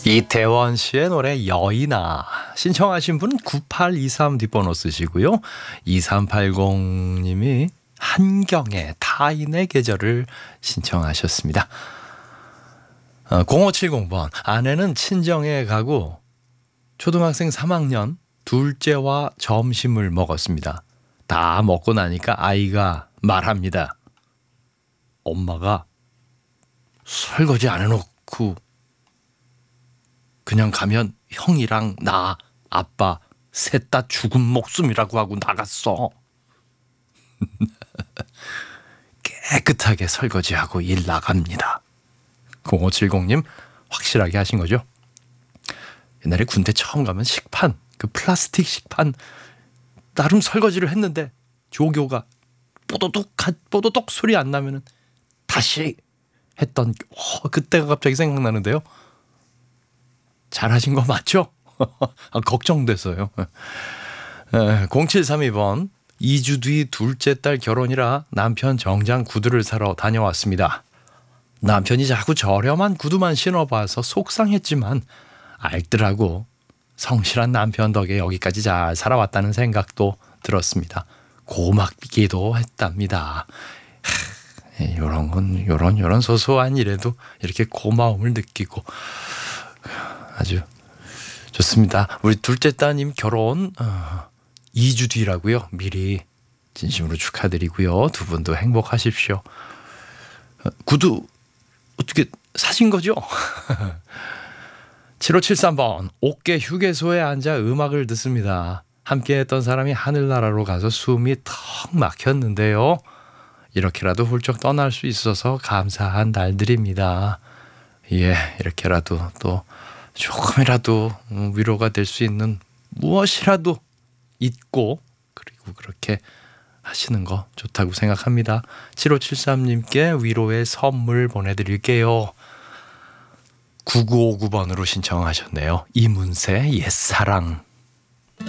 이태원 씨의 노래 여인아 신청하신 분은 9823 뒷번호 쓰시고요. 2380님이 한경의 타인의 계절을 신청하셨습니다. 0570번 아내는 친정에 가고 초등학생 3학년 둘째와 점심을 먹었습니다. 다 먹고 나니까 아이가 말합니다. 엄마가 설거지 안 해놓고 그냥 가면 형이랑 나, 아빠 셋 다 죽은 목숨이라고 하고 나갔어. 깨끗하게 설거지하고 일 나갑니다. 0570님 확실하게 하신 거죠? 옛날에 군대 처음 가면 식판, 그 플라스틱 식판 나름 설거지를 했는데 조교가 뽀도독 소리 안 나면은 다시 했던 그때가 갑자기 생각나는데요. 잘하신 거 맞죠? 걱정돼서요. 0732번 2주 뒤 둘째 딸 결혼이라 남편 정장 구두를 사러 다녀왔습니다. 남편이 자꾸 저렴한 구두만 신어봐서 속상했지만 알뜰하고 성실한 남편 덕에 여기까지 잘 살아왔다는 생각도 들었습니다. 고맙기도 했답니다. 이런 소소한 일에도 이렇게 고마움을 느끼고 아주 좋습니다. 우리 둘째 따님 결혼 2주 뒤라고요. 미리 진심으로 축하드리고요. 두 분도 행복하십시오. 구두 어떻게 사신 거죠? 7573번 옥계 휴게소에 앉아 음악을 듣습니다. 함께했던 사람이 하늘나라로 가서 숨이 턱 막혔는데요. 이렇게라도 훌쩍 떠날 수 있어서 감사한 날들입니다. 예, 이렇게라도 또 조금이라도 위로가 될 수 있는 무엇이라도 잊고 그리고 그렇게 하시는 거 좋다고 생각합니다. 7573님께 위로의 선물 보내드릴게요. 9959번으로 신청하셨네요. 이문세 옛사랑.